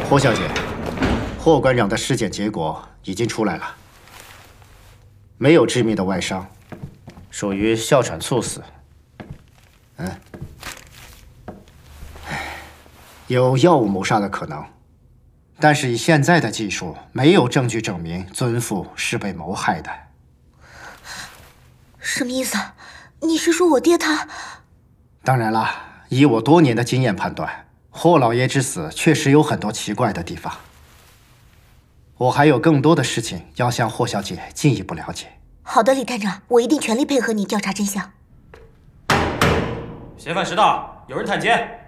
霍小姐，霍馆长的尸检结果已经出来了，没有致命的外伤，属于哮喘猝死。有药物谋杀的可能，但是以现在的技术，没有证据证明尊父是被谋害的。 什么意思？你是说我爹他？ 当然了，以我多年的经验判断，霍老爷之死确实有很多奇怪的地方。我还有更多的事情要向霍小姐进一步了解。 好的，李探长，我一定全力配合你调查真相。 嫌犯迟到，有人探监。